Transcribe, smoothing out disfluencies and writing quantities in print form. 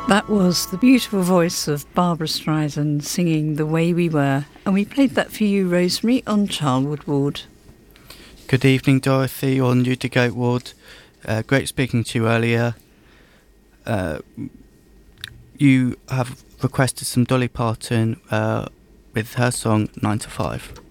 That was the beautiful voice of Barbara Streisand singing The Way We Were, and we played that for you, Rosemary, on Charlwood Ward. Good evening, Dorothy, on Newdigate Ward. Great speaking to you earlier. You have requested some Dolly Parton with her song 9 to 5.